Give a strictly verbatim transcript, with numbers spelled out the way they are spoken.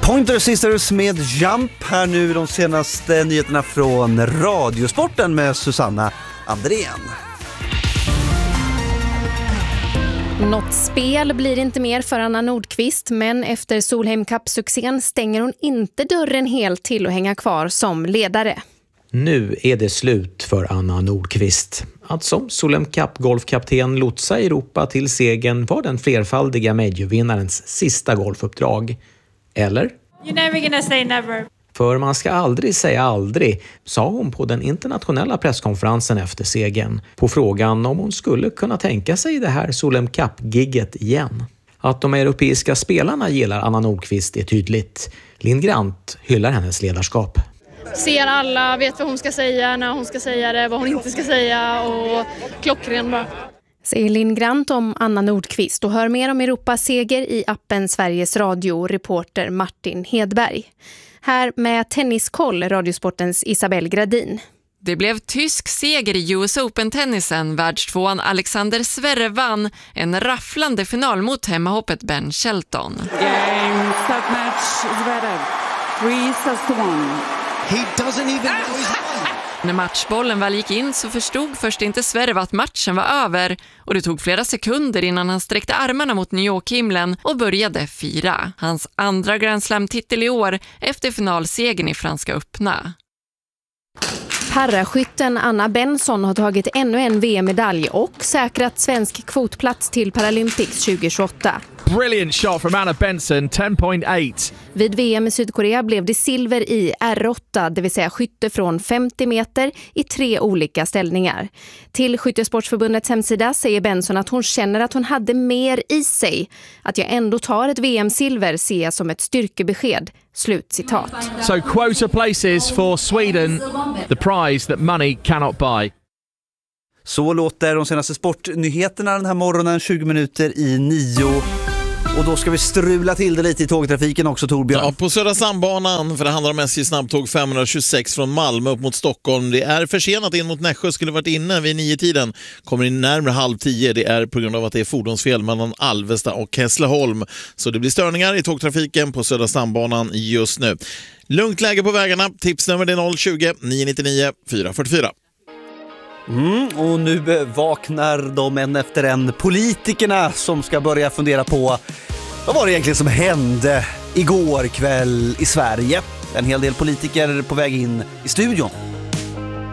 Pointer Sisters med Jump här nu, de senaste nyheterna från Radiosporten med Susanna Andrén. Något spel blir inte mer för Anna Nordqvist, men efter Solheim Cup-succén stänger hon inte dörren helt till att hänga kvar som ledare. Nu är det slut för Anna Nordqvist. Att som Solheim Cup-golfkapten lotsa Europa till segern var den flerfaldiga majorvinnarens sista golfuppdrag. Eller? You're never gonna say never. För man ska aldrig säga aldrig, sa hon på den internationella presskonferensen efter segern. På frågan om hon skulle kunna tänka sig det här Solheim Cup-gigget igen. Att de europeiska spelarna gillar Anna Nordqvist är tydligt. Linn Grant hyllar hennes ledarskap. Ser alla, vet vad hon ska säga, när hon ska säga det, vad hon inte ska säga och klockren bara. Säger Linn Grant om Anna Nordqvist och hör mer om Europas seger i appen Sveriges Radio, reporter Martin Hedberg. Här med Tenniskoll, Radiosportens Isabelle Gradin. Det blev tysk seger i U S Open-tennisen. Världstvåan Alexander Zverev vann en rafflande final mot hemmahoppet Ben Shelton. Game, start match, Zverev. Three sets to one. He doesn't even know he's won. När matchbollen väl gick in så förstod först inte Zverev att matchen var över och det tog flera sekunder innan han sträckte armarna mot New York-himlen och började fira. Hans andra Grand Slam-titel i år efter finalsegern i Franska öppna. Paraskytten Anna Benson har tagit ännu en V M-medalj och säkrat svensk kvotplats till Paralympics tjugo tjugoåtta. Brilliant shot from Anna Benson, ten point eight. Vid V M i Sydkorea blev det silver i R åtta, det vill säga skytte från femtio meter i tre olika ställningar. Till Skyttesportsförbundets hemsida säger Benson att hon känner att hon hade mer i sig. Att jag ändå tar ett V M-silver ser jag som ett styrkebesked. Slutcitat. So quota places for Sweden, the prize that money cannot buy. Så låter de senaste sportnyheterna den här morgonen, tjugo minuter i nio. Och då ska vi strula till det lite i tågtrafiken också, Torbjörn. Ja, på Södra stambanan, för det handlar om S J snabbtåg femhundratjugosex från Malmö upp mot Stockholm. Det är försenat in mot Nässjö, skulle varit inne vid nio-tiden. Kommer in närmare halv tio. Det är på grund av att det är fordonsfel mellan Alvesta och Hässleholm. Så det blir störningar i tågtrafiken på Södra stambanan just nu. Lugnt läge på vägarna. Tipsnummer är noll tjugo, nio nittionio, fyra fyrtiofyra. Mm, och nu vaknar de en efter en politikerna som ska börja fundera på vad var det egentligen som hände igår kväll i Sverige. En hel del politiker på väg in i studion.